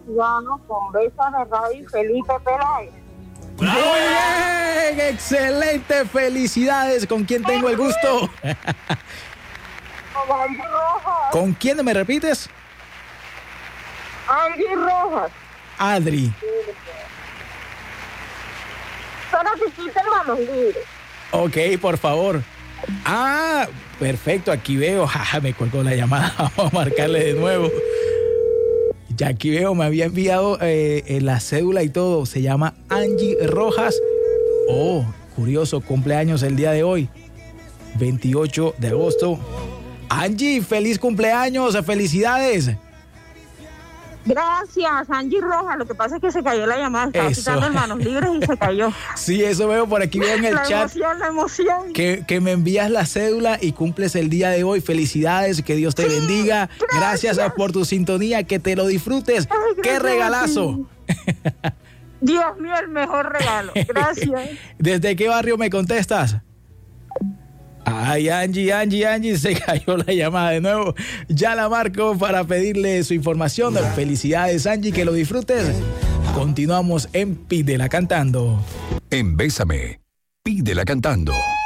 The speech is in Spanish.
Gano con Besa de Radio y Felipe Peláez. Muy bien, excelente, felicidades. ¿Con quién tengo el gusto? Con Angie Rojas. ¿Con quién me repites? Angie Rojas. Adri. Solo que quiten manos libres. Ok, por favor. Ah, perfecto, aquí veo. Me colgó la llamada. Vamos a marcarle de nuevo. Ya aquí veo, me había enviado la cédula y todo. Se llama Angie Rojas. Oh, curioso, cumpleaños el día de hoy, 28 de agosto. Angie, feliz cumpleaños, felicidades. Gracias, Angie Rojas. Lo que pasa es que se cayó la llamada. Estaba Eso. quitando en manos libres y se cayó. Sí, eso veo por aquí, veo en el chat. La emoción. Que me envías la cédula y cumples el día de hoy. Felicidades, que Dios te bendiga. Gracias por tu sintonía, que te lo disfrutes. Ay, ¡Qué regalazo! Dios mío, el mejor regalo. Gracias. ¿Desde qué barrio me contestas? Ay, Angie, se cayó la llamada de nuevo. Ya la marco para pedirle su información. Felicidades, Angie, que lo disfrutes. Continuamos en Pídela Cantando. En Bésame, Pídela Cantando.